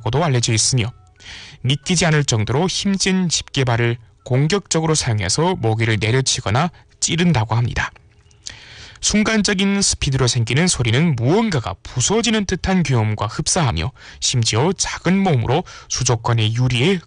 있다고도 알려져 있으며 믿기지 않을 정도로 힘센 집게발을 공격적으로 사용해서 모기를 내려치거나 찌른다고 합니다. 순간적인 스피드로 생기는 소리는 무언가가 부서지는 듯한 귀여움과 흡사하며 심지어 작은 몸으로 수족관의 유리에